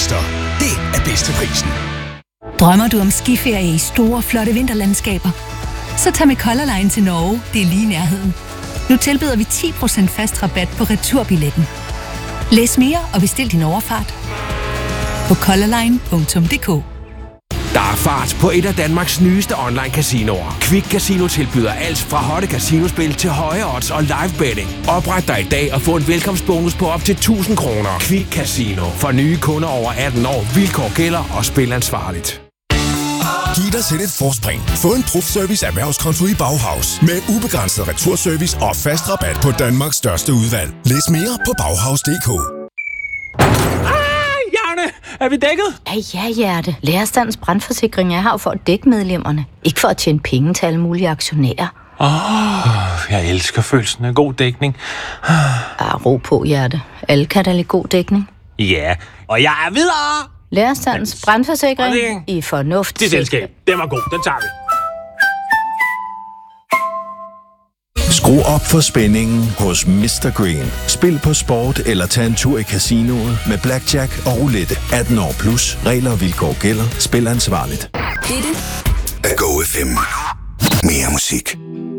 koster. Det er bedste prisen. Drømmer du om skiferie i store, flotte vinterlandskaber? Så tag med Color Line til Norge, det er lige i nærheden. Nu tilbyder vi 10% fast rabat på returbilletten. Læs mere og bestil din overfart på colorline.dk. Der er fart på et af Danmarks nyeste online casinoer. Quick Casino tilbyder alt fra hotte casinospil til høje odds og live betting. Opret dig i dag og få en velkomstbonus på op til 1.000 kroner. Quick Casino. For nye kunder over 18 år. Vilkår gælder og spil ansvarligt. Giv dig selv et forspring. Få en Prof-Service erhvervskonto i Bauhaus. Med ubegrænset returservice og fast rabat på Danmarks største udvalg. Læs mere på Bauhaus.dk. Er vi dækket? Ja, hjerte. Lærerstandens brandforsikring er her for at dække medlemmerne. Ikke for at tjene penge til alle mulige aktionærer. Jeg elsker følelsen af god dækning. Ro på, hjerte. Alle kan da lide god dækning. Ja, og jeg er videre! Lærerstandens brandforsikring i fornuft. Det selskab. Den var god. Den tager vi. Skru op for spændingen hos Mr. Green. Spil på sport eller tag en tur i casinoet med blackjack og roulette. 18 år plus. Regler og vilkår gælder. Spil ansvarligt. Dette er Go FM. Mere musik.